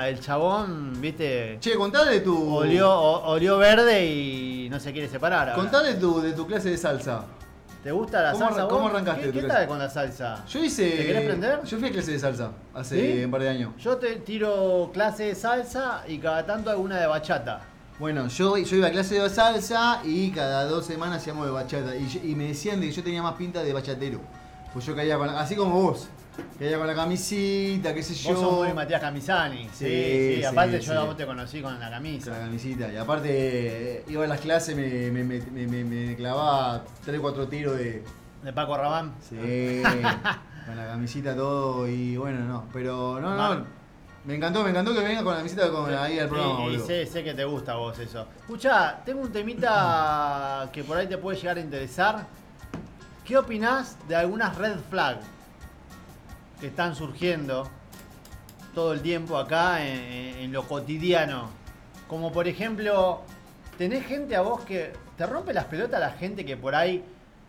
el chabón, viste, Che, contá de tu. olió verde y no se quiere separar. Ahora. Contá de tu clase de salsa. ¿Te gusta la salsa vos? ¿Cómo arrancaste ¿Qué tu clase? tal con la salsa? Yo hice. ¿Te querés prender? Yo fui a clase de salsa hace ¿Sí? un par de años. Yo te tiro clase de salsa y cada tanto alguna de bachata. Bueno, yo iba a clase de salsa y cada 2 semanas hacíamos de bachata. Y me decían de que yo tenía más pinta de bachatero. Pues yo caía con así como vos. Caía con la camisita, qué sé yo. Vos sos muy Matías Camisani. Sí. Aparte yo a vos te conocí con la Con camisa. la camisita. Y aparte iba a las clases, me clavaba 3 o 4 tiros de. De Paco Rabanne. Sí. Con la camisita todo y bueno, no. Pero no. Me encantó que venga con la camiseta ahí al programa, Y boludo. sé que te gusta a vos eso. Escuchá, tengo un temita que por ahí te puede llegar a interesar. ¿Qué opinás de algunas red flags que están surgiendo todo el tiempo acá en lo cotidiano? Como por ejemplo, ¿tenés gente a vos que te rompe las pelotas la gente que por ahí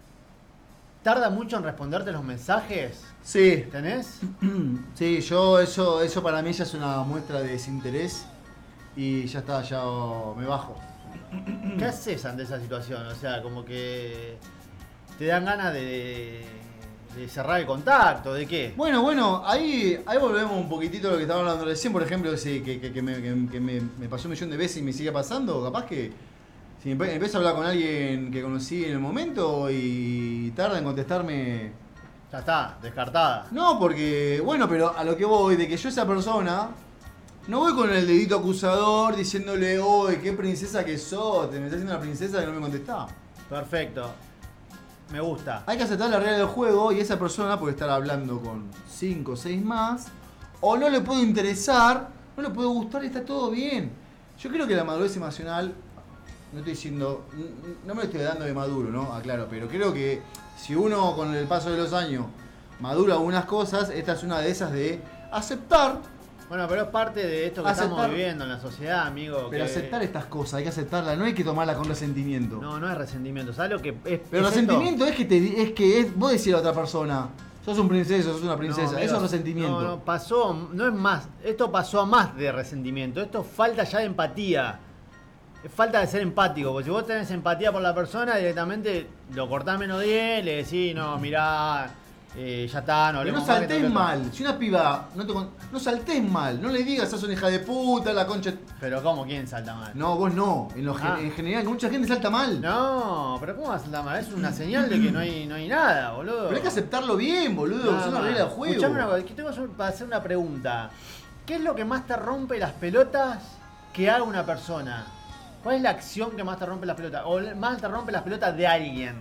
tarda mucho en responderte los mensajes? Sí. ¿Tenés? Sí, yo eso para mí ya es una muestra de desinterés y ya está, ya me bajo. ¿Qué haces ante esa situación? O sea, como que te dan ganas de cerrar el contacto, ¿de qué? Bueno, ahí volvemos un poquitito a lo que estaba hablando recién, por ejemplo, que me pasó un millón de veces y me sigue pasando, capaz que si empiezo a hablar con alguien que conocí en el momento y tarda en contestarme. Ya está, descartada. No, porque, bueno, pero a lo que voy, de que yo esa persona, no voy con el dedito acusador diciéndole, oye, qué princesa que sos, te me estás haciendo una princesa que no me contestás. Perfecto. Me gusta. Hay que aceptar la regla del juego y esa persona puede estar hablando con 5 o 6 más, o no le puede interesar, no le puede gustar y está todo bien. Yo creo que la madurez emocional, no estoy diciendo, no me lo estoy dando de maduro, ¿no? Aclaro, pero creo que si uno con el paso de los años madura algunas cosas, esta es una de esas de aceptar. Bueno, pero es parte de esto que estamos Aceptar. viviendo en la sociedad, amigo. Pero que... aceptar estas cosas, hay que aceptarlas, no hay que tomarlas con resentimiento. No es resentimiento. ¿Sabes lo que es? Pero es resentimiento es vos decís a la otra persona, sos un princeso, sos una princesa, amigo, eso es resentimiento. No, pasó, no es más. Esto pasó a más de resentimiento. Esto falta ya de empatía. Es falta de ser empático. Porque si vos tenés empatía por la persona, directamente lo cortás menos 10, le decís, no, mirá, ya está, no Pero hablemos no más, que saltés tengo que- mal, si una piba, no saltés mal, no le digas sos una hija de puta, la concha. Pero ¿cómo? ¿Quién salta mal? No, vos no, Ah. en general, mucha gente salta mal. No, pero ¿cómo va a saltar mal? Es una señal de que no hay nada, boludo. Pero hay que aceptarlo bien, boludo, Nada es una más. regla del juego. Escuchame una cosa, que tengo para hacer una pregunta. ¿Qué es lo que más te rompe las pelotas que haga una persona? ¿Cuál es la acción que más te rompe las pelotas? O más te rompe las pelotas de alguien.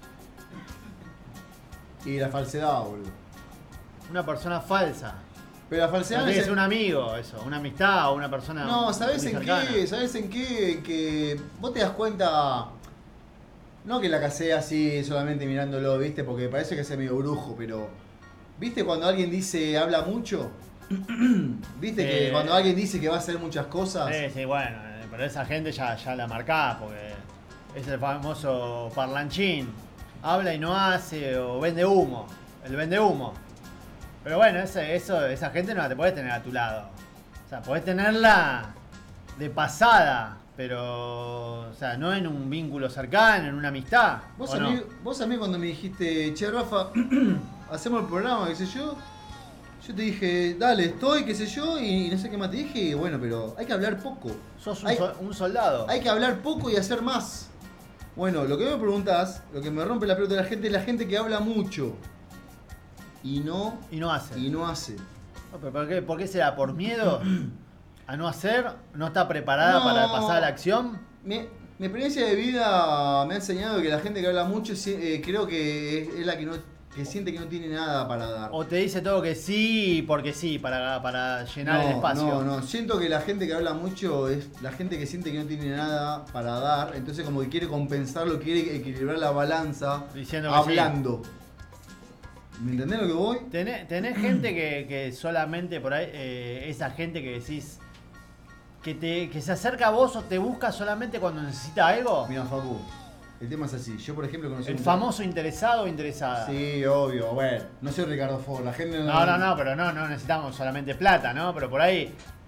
Y la falsedad, boludo. Una persona falsa. Pero la falsedad No no tiene que es ser un amigo, eso. Una amistad o una persona. No, ¿sabés muy en cercana. qué? ¿Sabés en qué? Que vos te das cuenta. No que la casé así solamente mirándolo, ¿viste? Porque parece que es medio brujo, pero. ¿Viste cuando alguien dice habla mucho? ¿Viste que cuando alguien dice que va a hacer muchas cosas? Sí, bueno, pero esa gente ya la marcás, porque es el famoso parlanchín. Habla y no hace, o vende humo. El vende humo. Pero bueno, esa gente no la te podés tener a tu lado. O sea, podés tenerla de pasada, pero o sea, no en un vínculo cercano, en una amistad. Vos ¿o a, no? mí, vos a mí cuando me dijiste, che Rafa, hacemos el programa, qué sé yo te dije, dale, estoy, qué sé yo, y no sé qué más te dije, y bueno, pero hay que hablar poco. Sos Hay- un soldado. Hay que hablar poco y hacer más. Bueno, lo que me preguntás, lo que me rompe la pelota de la gente es la gente que habla mucho y no Y no hace. hace. No, pero ¿por qué será? ¿Por miedo a no hacer? ¿No está preparada No. para pasar a la acción? Mi experiencia de vida me ha enseñado que la gente que habla mucho creo que es la que que siente que no tiene nada para dar. ¿O te dice todo que sí porque sí, para llenar el espacio? No, siento que la gente que habla mucho es la gente que siente que no tiene nada para dar, entonces como que quiere compensarlo, quiere equilibrar la balanza Diciendo que hablando. ¿Me entendés lo que voy? ¿Tenés gente que solamente por ahí, esa gente que decís que se acerca a vos o te busca solamente cuando necesita algo? Mira, Facu, el tema es así. Yo, por ejemplo, conocí El un- famoso interesado o interesada. Sí, obvio. Bueno, no soy Ricardo Ford. La gente No, pero no necesitamos solamente plata, ¿no? Pero por ahí